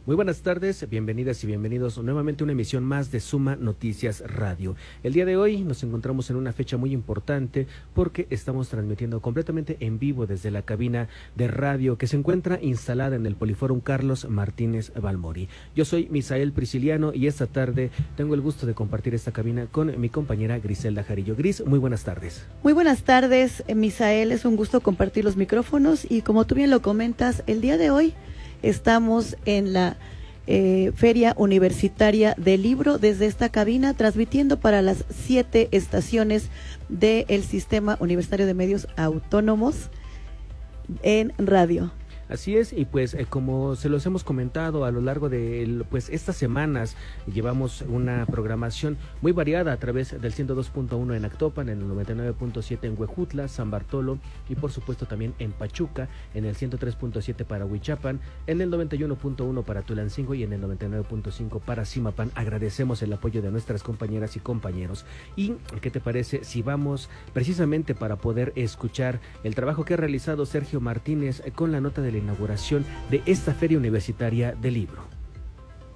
Muy buenas tardes, bienvenidas y bienvenidos nuevamente a una emisión más de Suma Noticias Radio. El día de hoy nos encontramos en una fecha muy importante porque estamos transmitiendo completamente en vivo desde la cabina de radio que se encuentra instalada en el Poliforum Carlos Martínez Balmori. Yo soy Misael Prisciliano y esta tarde tengo el gusto de compartir esta cabina con mi compañera Griselda Jarillo. Gris, muy buenas tardes. Muy buenas tardes, Misael, es un gusto compartir los micrófonos y como tú bien lo comentas, el día de hoy estamos en la Feria Universitaria del Libro desde esta cabina, transmitiendo para las 7 estaciones del Sistema Universitario de Medios Autónomos en radio. Así es, y pues como se los hemos comentado a lo largo de estas semanas, llevamos una programación muy variada a través del 102.1 en Actopan, en el 99.7 en Huejutla, San Bartolo y por supuesto también en Pachuca, en el 103.7 para Huichapan, en el 91.1 para Tulancingo y en el 99.5 para Zimapán. Agradecemos el apoyo de nuestras compañeras y compañeros. ¿Y qué te parece si vamos precisamente para poder escuchar el trabajo que ha realizado Sergio Martínez con la nota de la inauguración de esta Feria Universitaria del Libro?